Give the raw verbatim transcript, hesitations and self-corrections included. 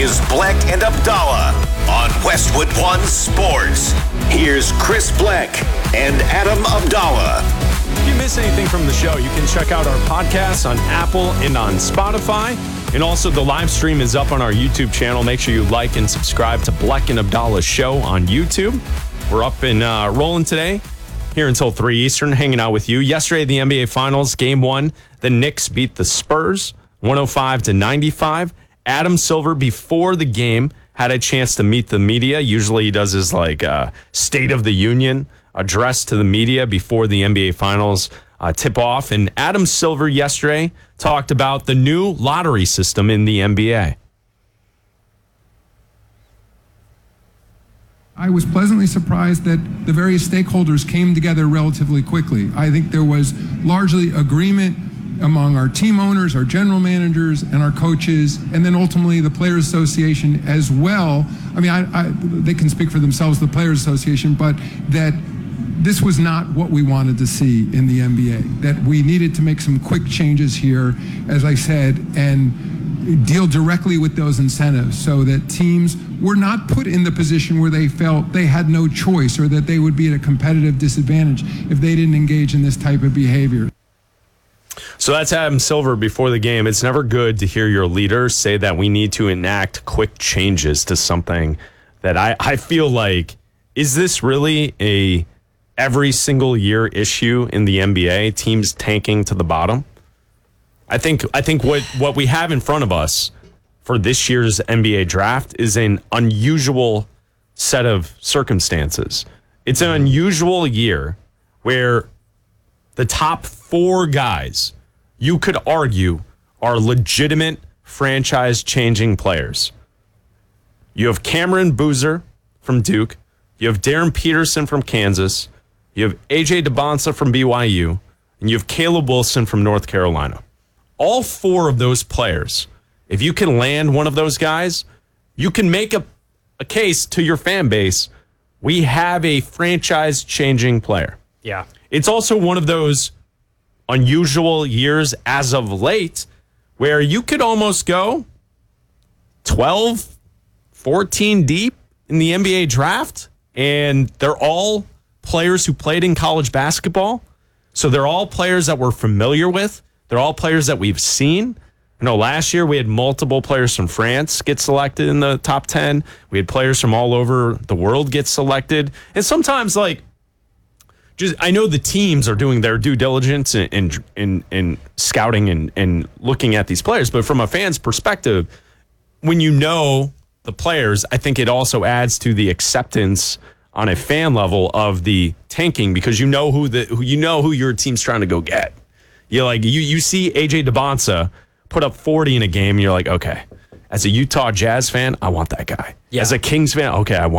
is Bleck and Abdallah on Westwood One Sports. Here's Chris Bleck and Adam Abdallah. If you miss anything from the show, you can check out our podcasts on Apple and on Spotify. And also, the live stream is up on our YouTube channel. Make sure you like and subscribe to Bleck and Abdallah's show on YouTube. We're up and uh, rolling today, here until three Eastern, hanging out with you. Yesterday, the N B A Finals, Game one, the Knicks beat the Spurs, one oh five to ninety-five. Adam Silver, before the game, had a chance to meet the media. Usually he does his like uh, State of the Union address to the media before the N B A Finals uh, tip off. And Adam Silver yesterday talked about the new lottery system in the N B A. I was pleasantly surprised that the various stakeholders came together relatively quickly. I think there was largely agreement among our team owners, our general managers, and our coaches, and then ultimately the Players Association as well. I mean, I, I, they can speak for themselves, the Players Association, but that this was not what we wanted to see in the N B A, that we needed to make some quick changes here, as I said, and deal directly with those incentives so that teams were not put in the position where they felt they had no choice or that they would be at a competitive disadvantage if they didn't engage in this type of behavior. So that's Adam Silver before the game. It's never good to hear your leader say that we need to enact quick changes to something that I, I feel like, is this really a every single year issue in the N B A, teams tanking to the bottom? I think I think what, what we have in front of us for this year's N B A draft is an unusual set of circumstances. It's an unusual year where the top four guys, you could argue, are legitimate franchise-changing players. You have Cameron Boozer from Duke. You have Darren Peterson from Kansas. You have A J DeBonsa from B Y U. And you have Caleb Wilson from North Carolina. All four of those players, if you can land one of those guys, you can make a, a case to your fan base. We have a franchise-changing player. Yeah. It's also one of those unusual years as of late where you could almost go twelve, fourteen deep in the N B A draft, and they're all players who played in college basketball. So they're all players that we're familiar with. They're all players that we've seen. I know last year we had multiple players from France get selected in the top ten. We had players from all over the world get selected. And sometimes, like, Just, I know the teams are doing their due diligence in in, in, in scouting and, and looking at these players, but from a fan's perspective, when you know the players, I think it also adds to the acceptance on a fan level of the tanking because you know who the who you know who your team's trying to go get. You like you you see A J DeBonsa put up forty in a game, and you're like, okay, as a Utah Jazz fan, I want that guy. Yeah. As a Kings fan, okay, I want.